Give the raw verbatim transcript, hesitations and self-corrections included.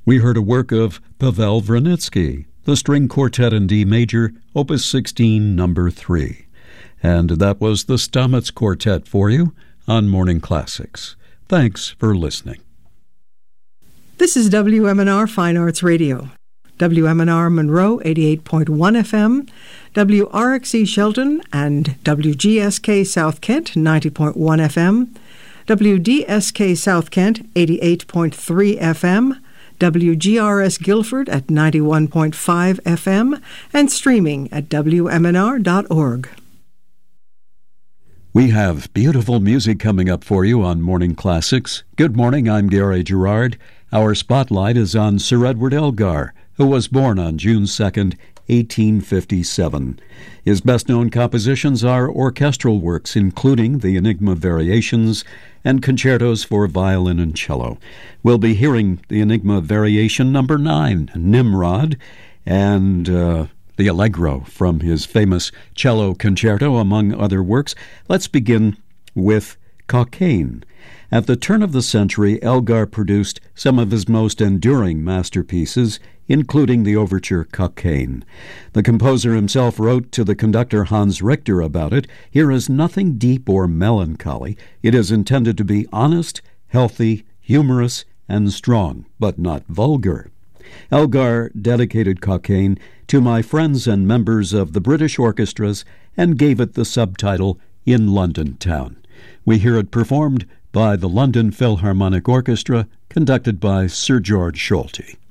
We heard a work of Pavel Vranitsky, the String Quartet in D Major, Opus sixteen, Number three. And that was the Stamets Quartet for you on Morning Classics. Thanks for listening. This is W M N R Fine Arts Radio. W M N R Monroe, eighty-eight point one F M, W R X E Shelton and W G S K South Kent, ninety point one F M, W D S K South Kent, eighty-eight point three F M, W G R S Guilford at ninety-one point five F M, and streaming at W M N R dot org. We have beautiful music coming up for you on Morning Classics. Good morning, I'm Gary Gerard. Our spotlight is on Sir Edward Elgar, who was born on June second, eighteen fifty-seven. His best-known compositions are orchestral works, including the Enigma Variations and concertos for violin and cello. We'll be hearing the Enigma Variation number nine, Nimrod, and uh, the Allegro from his famous cello concerto, among other works. Let's begin with Cockaigne. At the turn of the century, Elgar produced some of his most enduring masterpieces, including the overture Cockaigne. The composer himself wrote to the conductor Hans Richter about it, "Here is nothing deep or melancholy. It is intended to be honest, healthy, humorous, and strong, but not vulgar." Elgar dedicated Cockaigne to my friends and members of the British orchestras and gave it the subtitle In London Town. We hear it performed by the London Philharmonic Orchestra, conducted by Sir George Solti.